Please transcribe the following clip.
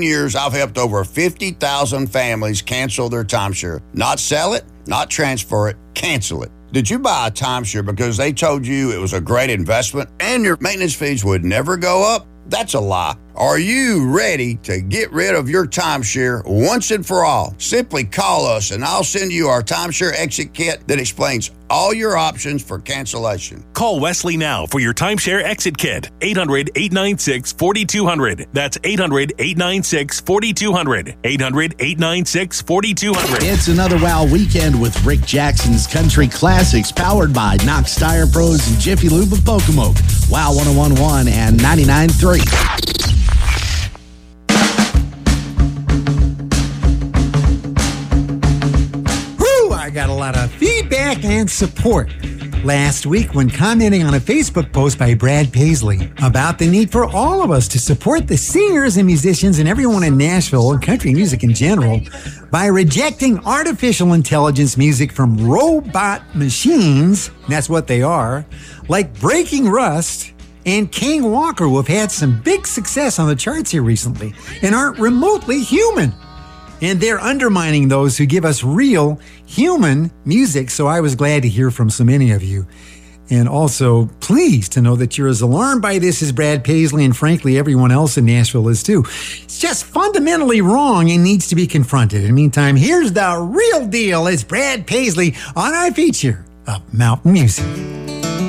years, I've helped over 50,000 families cancel their timeshare. Not sell it, not transfer it, cancel it. Did you buy a timeshare because they told you it was a great investment and your maintenance fees would never go up? That's a lie. Are you ready to get rid of your timeshare once and for all? Simply call us and I'll send you our timeshare exit kit that explains all your options for cancellation. Call Wesley now for your timeshare exit kit. 800-896-4200. That's 800-896-4200. 800-896-4200. It's another WOW weekend with Rick Jackson's Country Classics, powered by Knox Tire Pros and Jiffy Lube of Pocomoke. WOW 101.1 and 99.3. I got a lot of feedback and support last week when commenting on a Facebook post by Brad Paisley about the need for all of us to support the singers and musicians and everyone in Nashville and country music in general by rejecting artificial intelligence music from robot machines, that's what they are, like Breaking Rust and King Walker, who have had some big success on the charts here recently and aren't remotely human. And they're undermining those who give us real human music. So I was glad to hear from so many of you. And also pleased to know that you're as alarmed by this as Brad Paisley and frankly everyone else in Nashville is too. It's just fundamentally wrong and needs to be confronted. In the meantime, here's the real deal. It's Brad Paisley on our feature of Mountain Music.